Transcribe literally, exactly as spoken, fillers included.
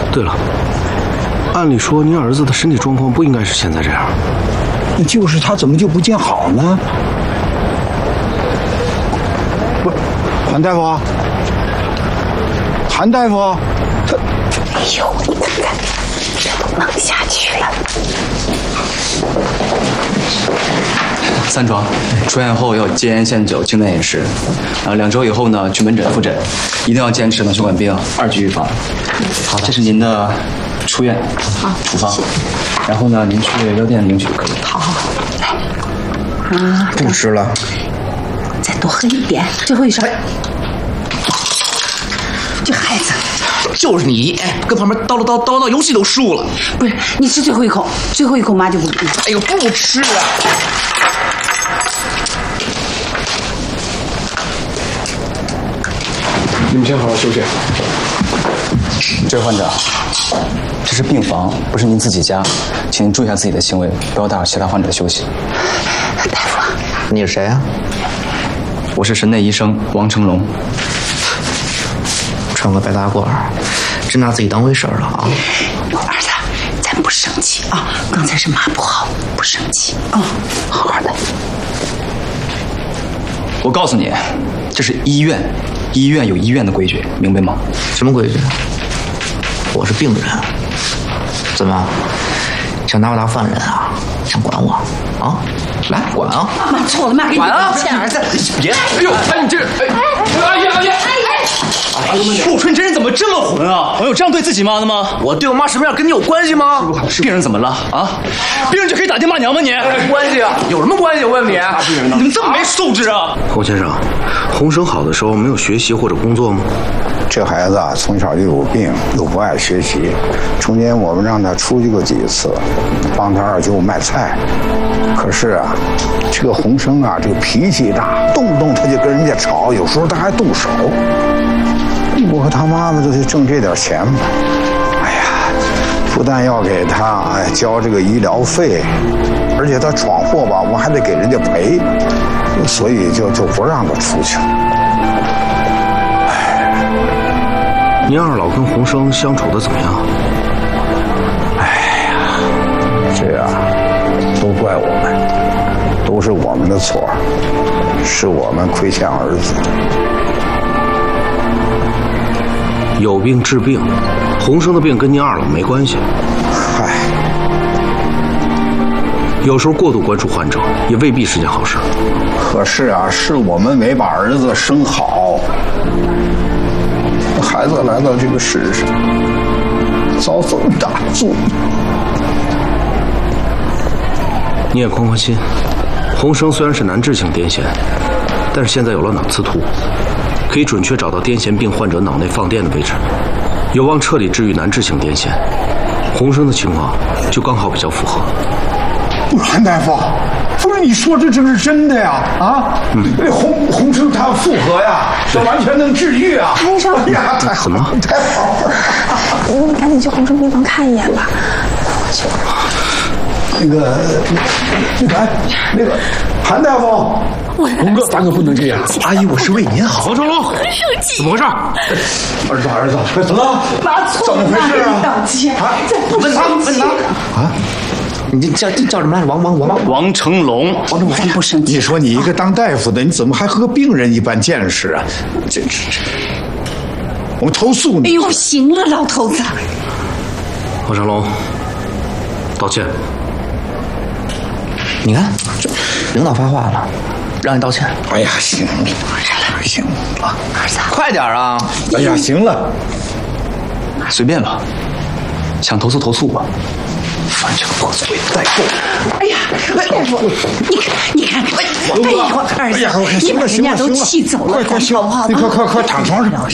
对了，按理说您儿子的身体状况不应该是现在这样。 那就是他怎么就不见好呢？不是，韩大夫，韩大夫，他， 哎呦，你看看，这都弄下去了。 三床，出院后要戒烟限酒、清淡饮食，啊，两周以后呢去门诊复诊，一定要坚持脑血管病二级预防。好的，这是您的出院处方，然后呢您去药店领取就可以。 好，来，啊， 不吃了， 再多喝一点，最后一勺。这孩子。 就是你，跟旁边叨叨叨叨叨，游戏都输了。 不是，你吃最后一口，最后一口妈就不给你。 哎呦，不吃啊！ 你们先好好休息。 这位患者，这是病房，不是您自己家，请您注意一下自己的行为，不要打扰其他患者的休息。 大夫， 你是谁啊？ 我是神内医生王成龙。 穿个白大褂，真拿自己当回事儿了啊！ 儿子，咱不生气啊！刚才是妈不好，不生气啊，好好的。 我告诉你，这是医院，医院有医院的规矩，明白吗？ 什么规矩？我是病人，怎么想拿我当犯人啊？想管我啊？来管啊！ 妈错了，妈给你道歉，儿子。 别！ 哎呦，哎你这，哎，阿姨阿姨，哎呦，春真人怎么这么混啊？我有这样对自己妈的吗？ 我对我妈什么样跟你有关系吗？ 病人怎么了啊？病人就可以打电骂娘吗你？ 关系啊？有什么关系？我问你， 你们这么没素质啊！ 洪先生，洪生好的时候没有学习或者工作吗？ 这孩子啊，从小就有病，又不爱学习。中间我们让他出去过几次，帮他二舅卖菜。可是啊，这个洪生啊，这个脾气大，动不动他就跟人家吵，有时候他还动手。我和他妈妈就得挣这点钱嘛。哎呀，不但要给他哎交这个医疗费，而且他闯祸吧，我还得给人家赔，所以就就不让他出去了。 您二老跟洪生相处的怎么样？ 哎呀，这样都怪我们，都是我们的错，是我们亏欠儿子。 有病治病，洪生的病跟您二老没关系。 嗨， 有时候过度关注患者也未必是件好事。 可是啊，是我们没把儿子生好。孩子来到这个世上，遭这么大罪。 你也宽宽心，洪生虽然是难治性癫痫，但是现在有了脑刺图，可以准确找到癫痫病患者脑内放电的位置，有望彻底治愈难治性癫痫。洪生的情况就刚好比较符合。 不是韩大夫，不是你说这这是真的呀？啊，嗯，洪洪生他复合呀，这完全能治愈啊！ 韩医生， 哎呀，太好了，太好了！ 你赶紧去洪生病房看一眼吧。我去。 那个，那个，哎，那个，韩大夫， 洪哥，大哥不能这样。 阿姨，我是为您好。 王成龙，怎么回事？ 儿子，儿子，怎么了？ 妈错了，妈给你道歉。 问他，问他啊！你这叫叫什么来着？王王王王成龙， 王成龙，咱不生气。 你说你一个当大夫的，你怎么还和病人一般见识啊？这这这，我们投诉你！ 哎呦，行了，老头子。 王成龙，道歉。 你看，这领导发话了，让你道歉。 哎呀，行了，行了， 儿子， 快点啊！ 哎呀，行了， 随便吧，想投诉投诉吧。 反正我作为代购。 哎呀，大夫，你看，你看看，哎呦，儿子，你把人家都气走了， 快快好不好？ 你快快快躺床上，